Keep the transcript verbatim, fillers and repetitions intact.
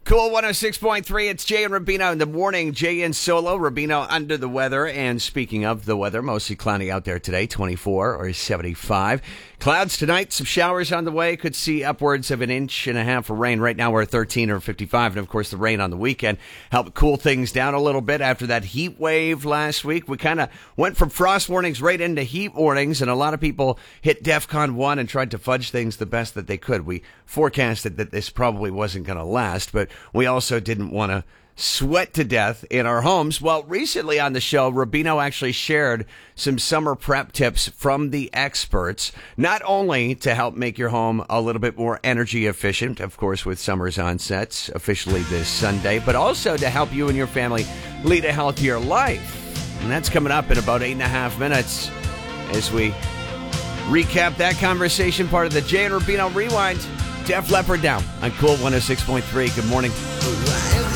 Cool one oh six point three, it's Jay and Rubino in the morning. Jay in solo, Rubino under the weather. And speaking of the weather, mostly cloudy out there today, twenty-four or seventy-five. Clouds tonight, some showers on the way. Could see upwards of an inch and a half of rain. Right now we're at thirteen or fifty-five. And of course the rain on the weekend helped cool things down a little bit after that heat wave last week. We kind of went from frost warnings right into heat warnings. And a lot of people hit DEFCON one and tried to fudge things the best that they could. We forecasted that this probably wasn't going to last, but we also didn't want to sweat to death in our homes. Well, recently on the show, Rubino actually shared some summer prep tips from the experts, not only to help make your home a little bit more energy efficient, of course, with summer's onsets officially this Sunday, but also to help you and your family lead a healthier life. And that's coming up in about eight and a half minutes as we recap that conversation, part of the Jay and Rubino Rewind. Def Leppard now on Cool one oh six point three. Good morning.